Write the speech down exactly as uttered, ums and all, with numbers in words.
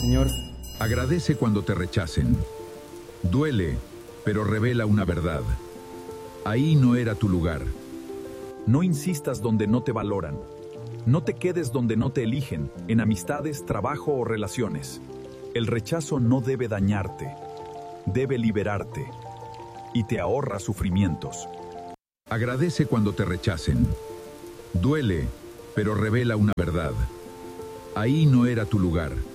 Señor. Agradece cuando te rechacen. Duele, pero revela una verdad. Ahí no era tu lugar. No insistas donde no te valoran. No te quedes donde no te eligen, en amistades, trabajo o relaciones. El rechazo no debe dañarte, debe liberarte y te ahorra sufrimientos. Agradece cuando te rechacen. Duele, pero revela una verdad. Ahí no era tu lugar.